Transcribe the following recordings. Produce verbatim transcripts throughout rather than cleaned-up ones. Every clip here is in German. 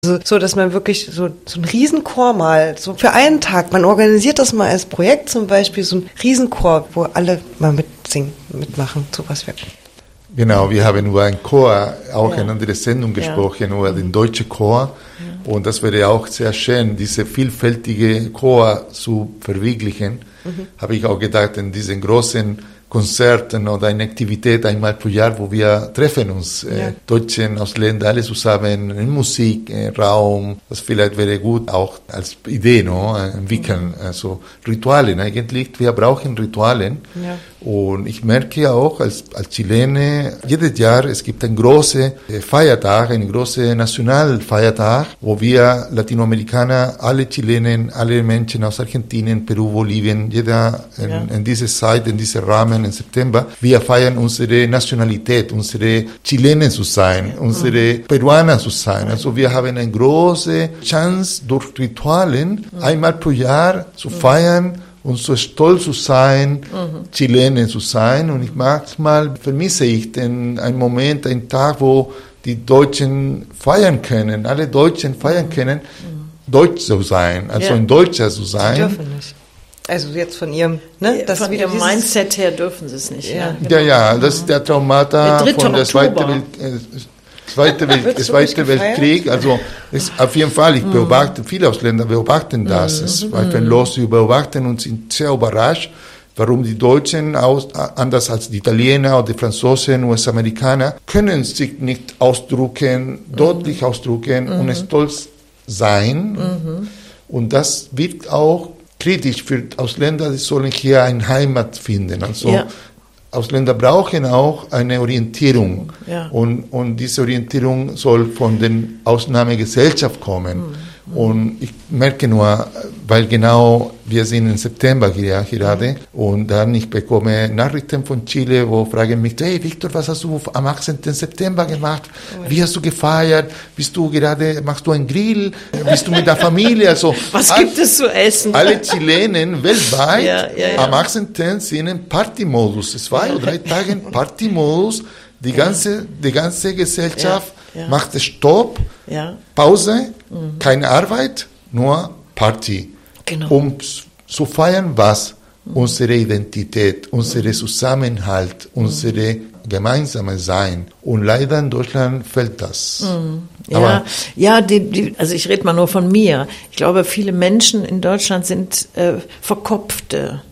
Also so, dass man wirklich so, so einen Riesenchor mal, so für einen Tag, man organisiert das mal als Projekt zum Beispiel, so einen Riesenchor, wo alle mal mitsingen, mitmachen, sowas wird. Genau, wir haben über einen Chor auch ja. in einer Sendung gesprochen, ja. über den deutschen Chor. Ja. Und das wäre auch sehr schön, diese vielfältige Chor zu verwirklichen. Mhm. Habe ich auch gedacht, in diesen großen Konzerten oder eine Aktivität einmal pro Jahr, wo wir treffen uns, ja. äh, Deutschen, Ausländer, alle zusammen in Musik, äh, Raum. Das vielleicht wäre gut auch als Idee, no, entwickeln. Mhm. Also Ritualen eigentlich. Wir brauchen Ritualen. Ja. Und ich merke auch als, als Chilene, jedes Jahr, es gibt einen großen Feiertag, einen großen Nationalfeiertag, wo wir Latinoamerikaner, alle Chilenen, alle Menschen aus Argentinien, Peru, Bolivien, jeder in, ja. in dieser Zeit, in diesem Rahmen, im September, wir feiern unsere Nationalität, unsere Chilenen zu sein, unsere mhm. Peruaner zu sein. Also wir haben eine große Chance, durch Ritualen mhm. einmal pro Jahr zu mhm. feiern, und so stolz zu sein, mhm. Chilene zu sein. Und ich manchmal vermisse ich den, einen Moment, einen Tag, wo die Deutschen feiern können, alle Deutschen feiern können, mhm. Deutsch zu sein, also ja. ein Deutscher zu sein. Sie dürfen nicht. Also jetzt von ihrem, ne? Das von ihrem Mindset her dürfen sie es nicht. Ja, ja, ja, ja, das ist der Traumata der von der Zweiten Welt. Äh, Zweite, Welt, Zweite Weltkrieg, also ist auf jeden Fall, ich beobachte, viele Ausländer beobachten das, es ist zweifellos, sie beobachten und sind sehr überrascht, warum die Deutschen, aus, anders als die Italiener oder die Franzosen, U S-Amerikaner, können sich nicht ausdrücken, mhm. deutlich ausdrücken mhm. und stolz sein. Mhm. Und das wirkt auch kritisch für Ausländer, die sollen hier eine Heimat finden. Also ja. Ausländer brauchen auch eine Orientierung ja. und, und diese Orientierung soll von der Ausnahmegesellschaft kommen. Mhm. Und ich merke nur, weil genau wir sind im September hier, gerade und dann ich bekomme Nachrichten von Chile, wo fragen mich, hey Victor, was hast du am achtzehnten September gemacht? Wie hast du gefeiert? Bist du gerade, machst du einen Grill? Bist du mit der Familie? Also, was gibt es zu essen? Alle Chilenen weltweit ja, ja, ja. am achtzehnten sind im Partymodus. Zwei oder drei Tage Partymodus. Die ganze, die ganze Gesellschaft ja, ja. macht Stopp, ja. Pause, mhm. keine Arbeit, nur Party. Genau. Um zu feiern, was? Mhm. Unsere Identität, unsere Zusammenhalt, mhm. unsere gemeinsame Sein. Und leider in Deutschland fällt das. Mhm. Ja, Aber ja die, die, also ich rede mal nur von mir. Ich glaube, viele Menschen in Deutschland sind äh, verkopfte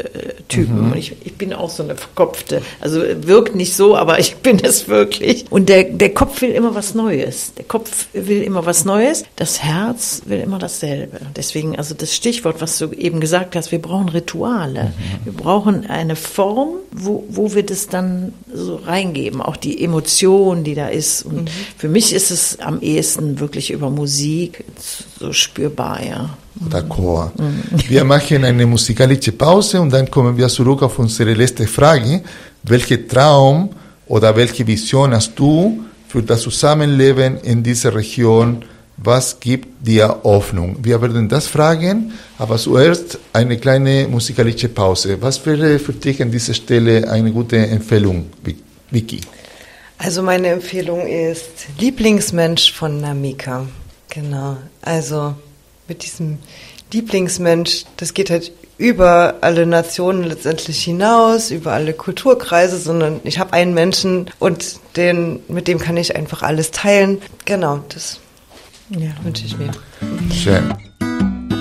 Typen. Mhm. Ich, ich bin auch so eine Verkopfte. Also wirkt nicht so, aber ich bin es wirklich. Und der, der Kopf will immer was Neues. Der Kopf will immer was Neues. Das Herz will immer dasselbe. Deswegen, also das Stichwort, was du eben gesagt hast, wir brauchen Rituale. Mhm. Wir brauchen eine Form, wo, wo wir das dann so reingeben. Auch die Emotion, die da ist. Und mhm. für mich ist es am ehesten wirklich über Musik so spürbar, ja. D'accord. Wir machen eine musikalische Pause und dann kommen wir zurück auf unsere letzte Frage. Welchen Traum oder welche Vision hast du für das Zusammenleben in dieser Region? Was gibt dir Hoffnung? Wir werden das fragen, aber zuerst eine kleine musikalische Pause. Was wäre für dich an dieser Stelle eine gute Empfehlung, Vicky? Also meine Empfehlung ist Lieblingsmensch von Namika. Genau, also mit diesem Lieblingsmensch, das geht halt über alle Nationen letztendlich hinaus, über alle Kulturkreise, sondern ich habe einen Menschen und den, mit dem kann ich einfach alles teilen. Genau, das ja. wünsche ich mir. Schön.